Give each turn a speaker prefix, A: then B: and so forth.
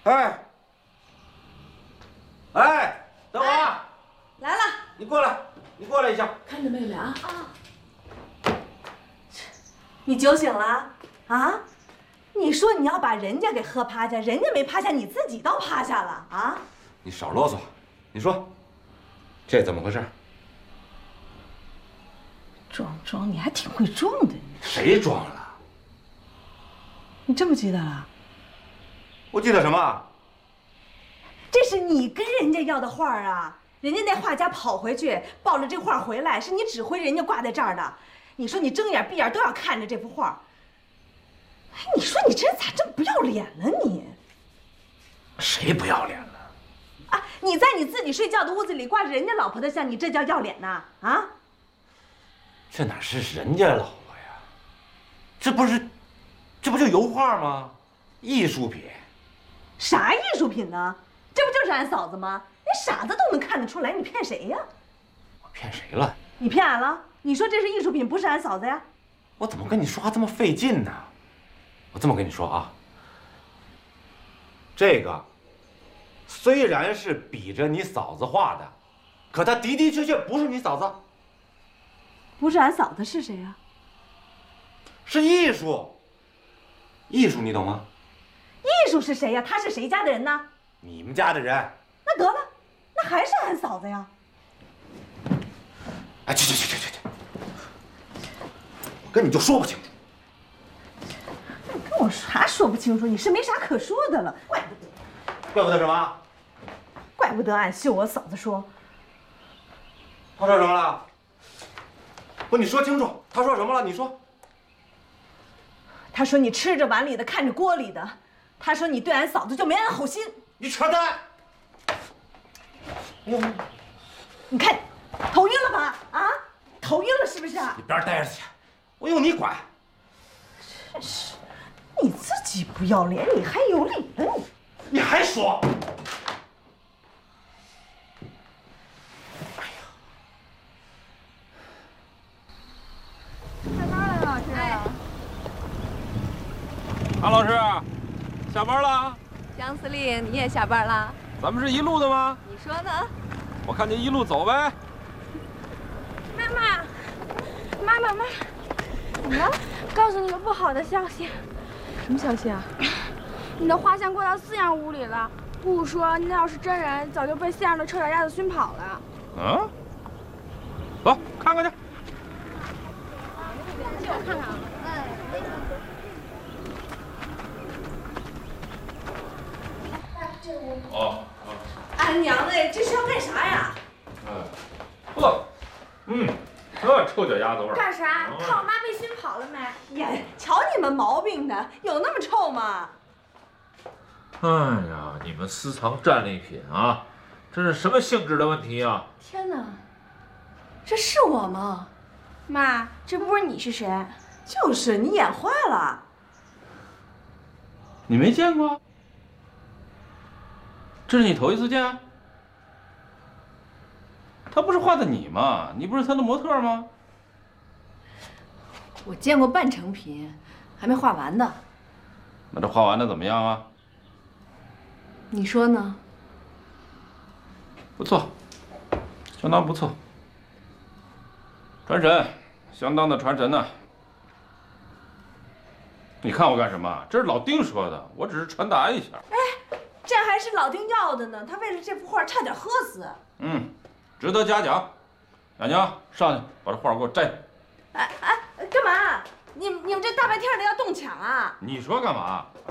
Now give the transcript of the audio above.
A: 哎，哎，等会儿，
B: 来了，
A: 你过来，你过来一下。
B: 看着妹妹啊你酒醒了啊？你说你要把人家给喝趴下，人家没趴下，你自己倒趴下了啊？
A: 你少啰嗦，你说，这怎么回事？
B: 装，你还挺会装的。
A: 谁装了？
B: 你真不记得了？
A: 我记得什么？
B: 这是你跟人家要的画啊！人家那画家跑回去抱着这画回来，是你指挥人家挂在这儿的。你说你睁眼闭眼都要看着这幅画。哎，你说你这人咋这么不要脸呢你？
A: 谁不要脸了？
B: 啊！你在你自己睡觉的屋子里挂着人家老婆的像，你这叫要脸呐？啊！
A: 这哪是人家老婆呀？这不就油画吗？艺术品。
B: 啥艺术品呢？这不就是俺嫂子吗？连傻子都能看得出来，你骗谁呀？
A: 我骗谁了？
B: 你骗俺了？你说这是艺术品，不是俺嫂子呀？
A: 我怎么跟你说话这么费劲呢？我这么跟你说啊，这个虽然是比着你嫂子画的，可它的的确确不是你嫂子。
B: 不是俺嫂子是谁呀？
A: 是艺术，艺术你懂吗？
B: 艺术是谁呀？他是谁家的人呢？
A: 你们家的人。
B: 那得了，那还是俺嫂子呀。
A: 哎，去！我跟你就说不清楚。
B: 你跟我啥说不清楚？你是没啥可说的了，怪不得。
A: 怪不得什么？
B: 怪不得俺秀我嫂子说。
A: 他说什么了？不，你说清楚，他说什么了？你说。
B: 他说你吃着碗里的，看着锅里的。他说你对俺嫂子就没安好心。
A: 你扯淡！哎呦，
B: 你看，头晕了吧？啊，头晕了是不是啊？
A: 一边待着去，我用你管？
B: 真是，你自己不要脸，你还有理了你？
A: 你还说？
C: 下班了，老师。
D: 韩老师，下班了？
C: 江司令，你也下班了？
D: 咱们是一路的吗？
C: 你说呢？
D: 我看您一路走呗。
C: 妈妈，怎么了？告诉你个不好的消息。什么消息啊？你的画像挂到饲养屋里了。不说，那要是真人，早就被饲养的臭脚丫子熏跑了。
D: 嗯？走，看看去。
C: 借我看看啊。
D: 哦。
B: 俺娘嘞，这是要干啥呀？
D: 呵，这臭脚丫子味儿。
C: 干啥？看我妈被熏跑了没？
B: 呀，瞧你们毛病的，有那么臭吗？
E: 哎呀，你们私藏战利品啊，这是什么性质的问题啊？
C: 天哪，这是我吗？妈，这不是你是谁？
B: 就是你眼坏了。
D: 你没见过？这是你头一次见？他不是画的你吗？你不是他的模特吗？
F: 我见过半成品，还没画完的。
D: 那这画完的怎么样啊？
F: 你说呢？
D: 不错，相当不错。传神，相当的传神呢。你看我干什么？这是老丁说的，我只是传达一下。
B: 哎，这还是老丁要的呢，他为了这幅画差点喝死。
D: 值得嘉奖。雅娘，上去把这画给我摘。
B: 干嘛？你们这大白天的要动抢啊？
D: 你说干嘛？